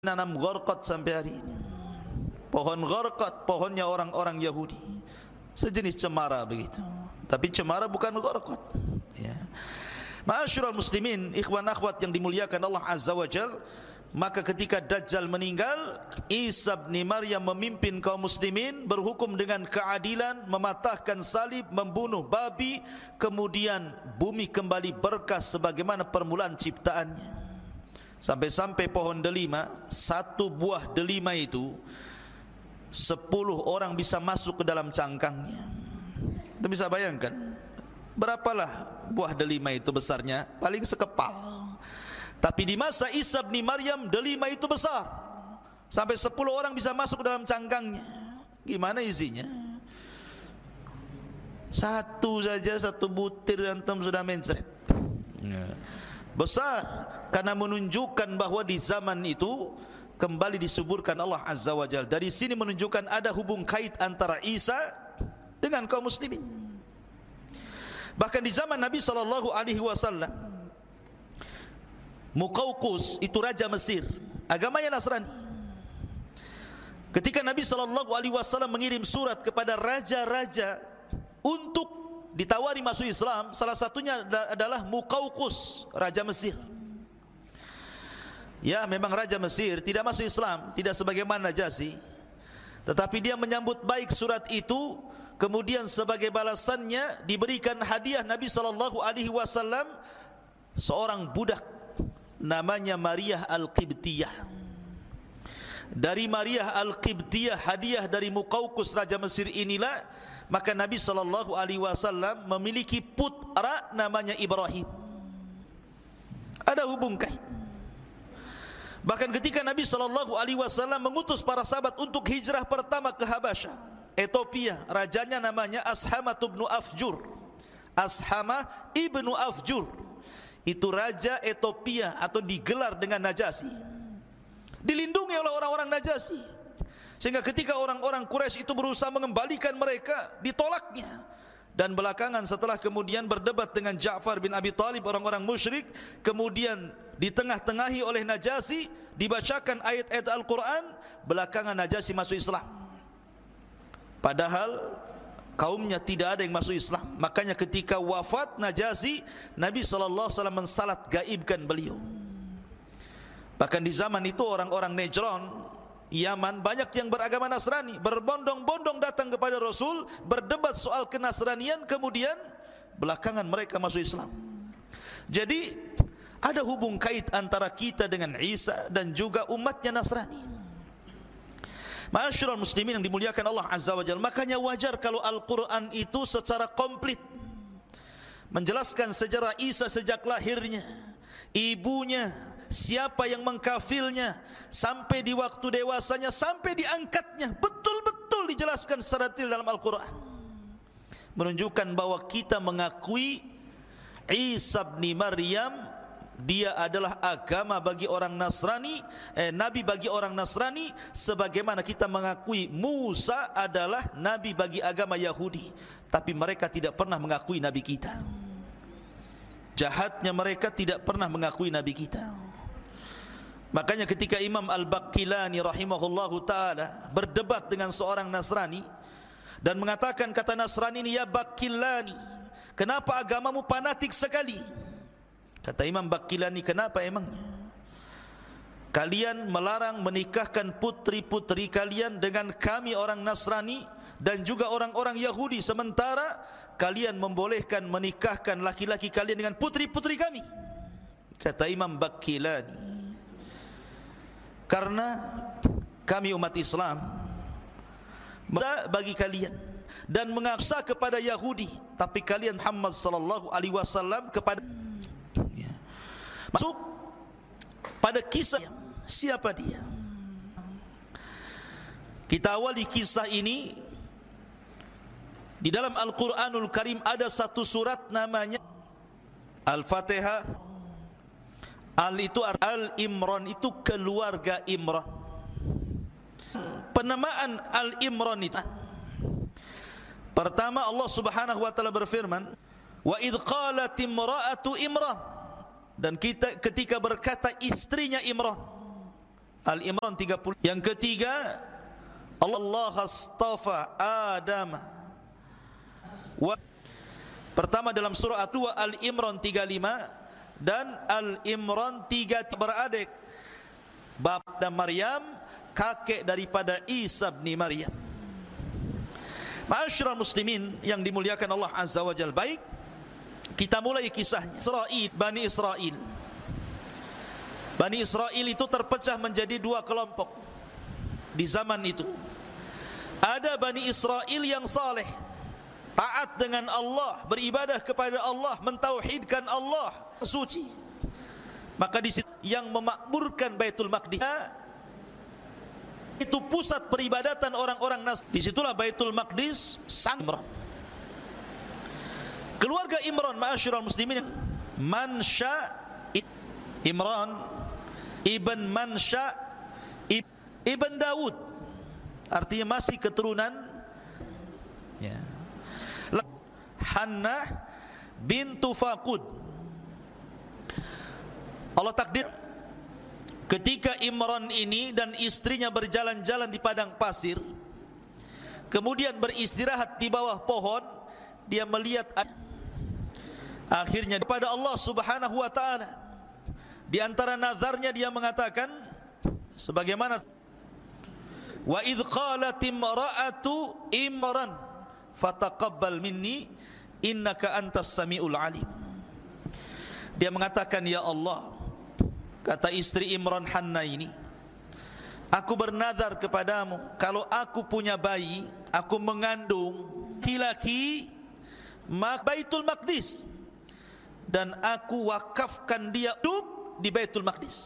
nanam gharqad sampai hari ini. Pohon gharqad, pohonnya orang-orang Yahudi, sejenis cemara begitu, tapi cemara bukan gharqad, ya. Ma'asyiral muslimin, ikhwan akhwat yang dimuliakan Allah Azza wa Jal, maka ketika Dajjal meninggal, Isa bin Maryam memimpin kaum muslimin, berhukum dengan keadilan, mematahkan salib, membunuh babi, kemudian bumi kembali berkah sebagaimana permulaan ciptaannya. Sampai-sampai pohon delima, satu buah delima itu 10 orang bisa masuk ke dalam cangkangnya. Kita bisa bayangkan berapalah buah delima itu besarnya, paling sekepal. Tapi di masa Isa bin Maryam, delima itu besar, sampai 10 orang bisa masuk ke dalam cangkangnya. Gimana isinya? Satu saja, satu butir antum sudah mencret, ya. Besar, karena menunjukkan bahwa di zaman itu kembali disuburkan Allah Azza wa Jalla. Dari sini menunjukkan ada hubung kait antara Isa dengan kaum muslimin. Bahkan di zaman Nabi SAW, Muqawqis itu raja Mesir, agamanya Nasrani. Ketika Nabi SAW mengirim surat kepada raja-raja untuk ditawari masuk Islam, salah satunya adalah Muqawqis, raja Mesir. Ya, memang raja Mesir tidak masuk Islam, tidak sebagaimana Najasyi, tetapi dia menyambut baik surat itu. Kemudian sebagai balasannya diberikan hadiah Nabi SAW seorang budak namanya Maria Al-Qibtiyah. Dari Maria Al-Qibtiyah, hadiah dari Muqawqis raja Mesir inilah maka Nabi SAW memiliki putra namanya Ibrahim. Ada hubung kait. Bahkan ketika Nabi SAW mengutus para sahabat untuk hijrah pertama ke Habasyah, Ethiopia, rajanya namanya Ashama ibnu Afjur. Ashama ibnu Afjur itu raja Ethiopia, atau digelar dengan Najasyi, dilindungi oleh orang-orang Najasyi. Sehingga ketika orang-orang Quraisy itu berusaha mengembalikan mereka, ditolaknya. Dan belakangan setelah kemudian berdebat dengan Ja'far bin Abi Thalib, orang-orang musyrik, kemudian ditengah-tengahi oleh Najasyi, dibacakan ayat-ayat Al-Quran, belakangan Najasyi masuk Islam. Padahal kaumnya tidak ada yang masuk Islam. Makanya ketika wafat Najasyi, Nabi SAW mensalat gaibkan beliau. Bahkan di zaman itu orang-orang Najran, Yaman, banyak yang beragama Nasrani, berbondong-bondong datang kepada Rasul, berdebat soal kenasranian, kemudian belakangan mereka masuk Islam. Jadi ada hubung kait antara kita dengan Isa dan juga umatnya Nasrani. Ma'asyiral muslimin yang dimuliakan Allah Azza wa Jalla, makanya wajar kalau Al-Quran itu secara komplit menjelaskan sejarah Isa sejak lahirnya, ibunya, siapa yang mengkafilnya, sampai di waktu dewasanya, sampai diangkatnya, betul-betul dijelaskan secara detail dalam Al-Quran. Menunjukkan bahwa kita mengakui Isa bin Maryam, dia adalah agama bagi orang Nasrani, nabi bagi orang Nasrani, sebagaimana kita mengakui Musa adalah nabi bagi agama Yahudi. Tapi mereka tidak pernah mengakui nabi kita. Jahatnya mereka tidak pernah mengakui nabi kita. Makanya ketika Imam Al-Baqillani rahimahullahu ta'ala berdebat dengan seorang Nasrani dan mengatakan, kata Nasrani ini, ya Baqillani, kenapa agamamu fanatik sekali? Kata Imam Baqillani, kenapa emangnya? Kalian melarang menikahkan putri-putri kalian dengan kami orang Nasrani dan juga orang-orang Yahudi, sementara kalian membolehkan menikahkan laki-laki kalian dengan putri-putri kami. Kata Imam Baqillani, karena kami umat Islam bagi kalian dan mengaksa kepada Yahudi, tapi kalian Muhammad sallallahu alaihi wasallam kepada, ya. Masuk pada kisah, siapa dia? Kita awali kisah ini di dalam Al-Quranul Karim. Ada satu surat namanya Al-Fatihah. Al-Imran itu keluarga Imran. Penamaan Al-Imran itu, pertama Allah Subhanahu wa taala berfirman, wa idh qalat imra'atu Imran, dan kita ketika berkata istrinya Imran, Al-Imran 30. Yang ketiga, Allah astafa Adam. Pertama dalam surah 2 Al-Imran 35 dan Al-Imran 3 beradik. Bapa dan Maryam, kakek daripada Isa bin Maryam. Ma'asyiral muslimin yang dimuliakan Allah Azza wa Jalla, baik, kita mulai kisahnya. Bani Israel. Bani Israel itu terpecah menjadi dua kelompok di zaman itu. Ada Bani Israel yang saleh, taat dengan Allah, beribadah kepada Allah, mentauhidkan Allah, suci. Maka di situ yang memakmurkan Baitul Maqdis, itu pusat peribadatan orang-orang Nasrani. Disitulah Baitul Maqdis sang Imran. Keluarga Imran, ma'asyiral muslimin, Mansha Imran ibn Mansha ibn Daud, artinya masih keturunan ya. Hannah bintu Faqud. Allah takdir ketika Imran ini dan istrinya berjalan-jalan di padang pasir, kemudian beristirahat di bawah pohon, dia melihat akhirnya kepada Allah Subhanahu wa taala. Di antara nazarnya dia mengatakan sebagaimana, wa idz qalat imra'atu Imran fataqabbal minni innaka antas samiul alim. Dia mengatakan, ya Allah, kata istri Imran Hannah ini, aku bernazar kepadamu, kalau aku punya bayi, aku mengandung laki-laki, Baitul Maqdis, dan aku wakafkan dia hidup di Baitul Maqdis.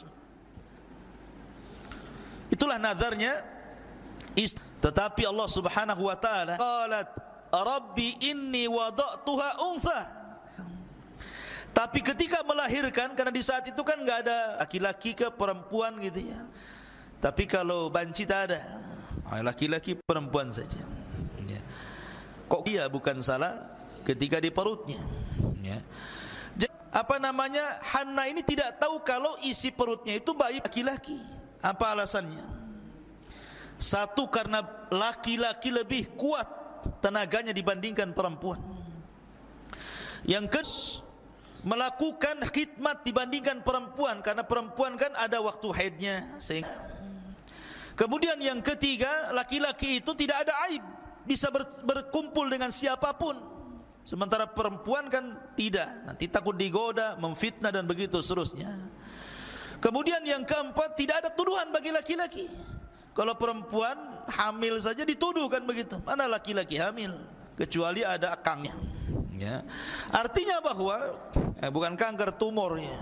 Itulah nazarnya. Tetapi Allah Subhanahu wa taala qalat rabbi inni wada'tuha untha. Tapi ketika melahirkan, karena di saat itu kan enggak ada laki-laki ke perempuan gitu ya. Tapi kalau banci tak ada, laki-laki perempuan saja. Ya. Kok dia bukan salah ketika di perutnya? Ya. Apa namanya, Hannah ini tidak tahu kalau isi perutnya itu bayi laki-laki. Apa alasannya? Satu, karena laki-laki lebih kuat tenaganya dibandingkan perempuan. Yang kedua, melakukan khidmat dibandingkan perempuan, karena perempuan kan ada waktu haidnya. Kemudian yang ketiga, laki-laki itu tidak ada aib, bisa berkumpul dengan siapapun. Sementara perempuan kan tidak, nanti takut digoda, memfitnah dan begitu seterusnya. Kemudian yang keempat, tidak ada tuduhan bagi laki-laki. Kalau perempuan hamil saja dituduh kan begitu. Mana laki-laki hamil, kecuali ada akangnya. Ya. Artinya bahwa bukan kanker, tumornya.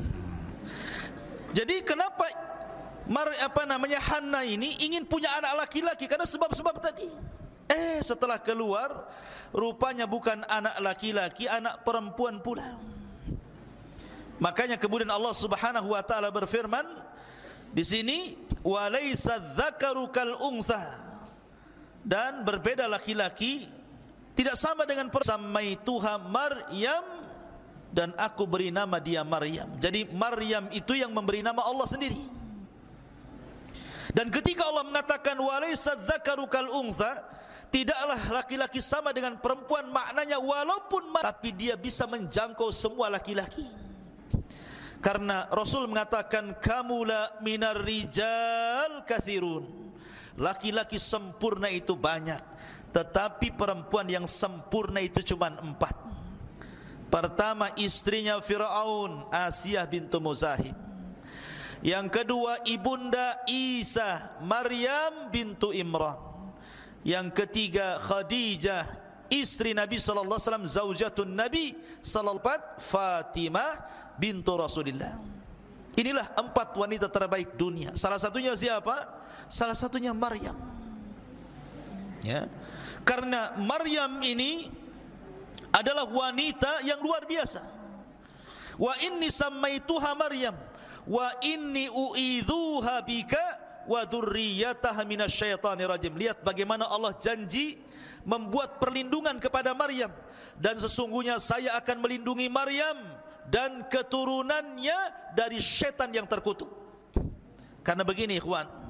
Jadi kenapa Hannah ini ingin punya anak laki-laki? Karena sebab-sebab tadi. Setelah keluar, rupanya bukan anak laki-laki, anak perempuan pula. Makanya kemudian Allah Subhanahu wa taala berfirman di sini, walaysa dzakaru kal untha, dan berbeda laki-laki, tidak sama dengan samaituha Maryam, dan aku beri nama dia Maryam. Jadi Maryam itu yang memberi nama Allah sendiri. Dan ketika Allah mengatakan walaysa dzakaru kal untha, tidaklah laki-laki sama dengan perempuan, maknanya walaupun tapi dia bisa menjangkau semua laki-laki. Karena Rasul mengatakan kamula minar rijal kathirun, laki-laki sempurna itu banyak, tetapi perempuan yang sempurna itu cuma 4. Pertama, istrinya Fir'aun, Asiyah bintu Muzahim. Yang kedua, ibunda Isa, Maryam bintu Imran. Yang ketiga, Khadijah, istri Nabi sallallahu alaihi wasallam, zaujatun Nabi sallallahu alaihi wasallam, Fatimah bintu Rasulillah. Inilah 4 wanita terbaik dunia. Salah satunya siapa? Salah satunya Maryam. Ya. Karena Maryam ini adalah wanita yang luar biasa. Wa inni sammaituha Maryam wa inni u'idzuha bika wa dzurriyyataha minasyaitonir rajim. Lihat bagaimana Allah janji membuat perlindungan kepada Maryam, dan sesungguhnya saya akan melindungi Maryam dan keturunannya dari setan yang terkutuk. Karena begini ikhwan,